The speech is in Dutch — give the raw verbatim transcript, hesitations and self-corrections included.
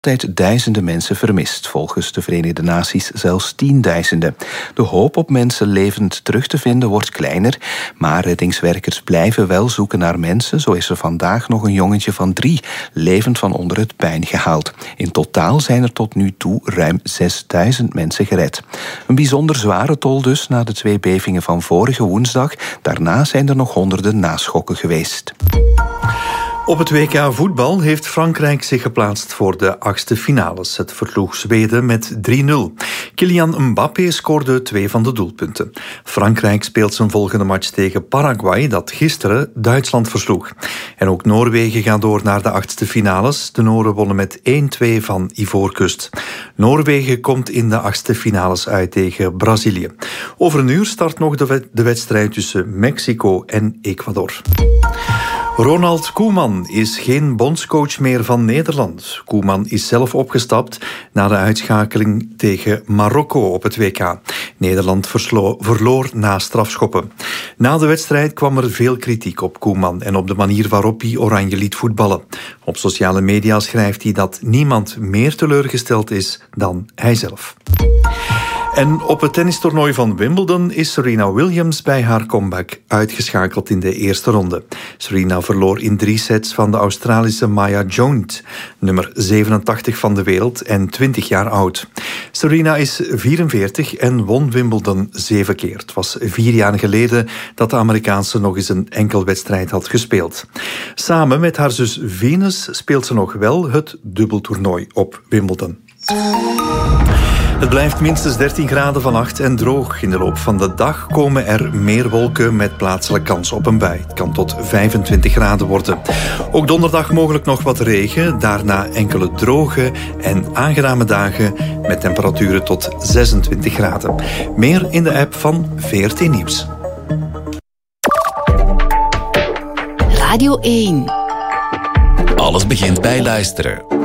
tijd duizenden mensen vermist, volgens de Verenigde Naties zelfs tienduizenden. De hoop op mensen levend terug te vinden wordt kleiner, maar reddingswerkers blijven wel zoeken naar mensen. Zo is er vandaag nog een jongetje van drie levend van onder het puin gehaald. In totaal zijn er tot nu toe ruim zesduizend mensen gered. Een bijzonder zware tol dus na de twee bevingen van vorige woensdag. Daarna zijn er nog honderden naschokken geweest. Op het W K voetbal heeft Frankrijk zich geplaatst voor de achtste finales. Het versloeg Zweden met drie nul. Kylian Mbappé scoorde twee van de doelpunten. Frankrijk speelt zijn volgende match tegen Paraguay, dat gisteren Duitsland versloeg. En ook Noorwegen gaat door naar de achtste finales. De Noren wonnen met één twee van Ivoorkust. Noorwegen komt in de achtste finales uit tegen Brazilië. Over een uur start nog de, wed- de wedstrijd tussen Mexico en Ecuador. Ronald Koeman is geen bondscoach meer van Nederland. Koeman is zelf opgestapt na de uitschakeling tegen Marokko op het W K. Nederland verslo- verloor na strafschoppen. Na de wedstrijd kwam er veel kritiek op Koeman en op de manier waarop hij Oranje liet voetballen. Op sociale media schrijft hij dat niemand meer teleurgesteld is dan hijzelf. En op het tennistoernooi van Wimbledon is Serena Williams bij haar comeback uitgeschakeld in de eerste ronde. Serena verloor in drie sets van de Australische Maya Jones, nummer zevenentachtig van de wereld en twintig jaar oud. Serena is vierenveertig en won Wimbledon zeven keer. Het was vier jaar geleden dat de Amerikaanse nog eens een enkel wedstrijd had gespeeld. Samen met haar zus Venus speelt ze nog wel het dubbeltoernooi op Wimbledon. Het blijft minstens dertien graden vannacht en droog. In de loop van de dag komen er meer wolken met plaatselijk kans op een bui. Het kan tot vijfentwintig graden worden. Ook donderdag mogelijk nog wat regen. Daarna enkele droge en aangename dagen met temperaturen tot zesentwintig graden. Meer in de app van V R T Nieuws. Radio één. Alles begint bij luisteren.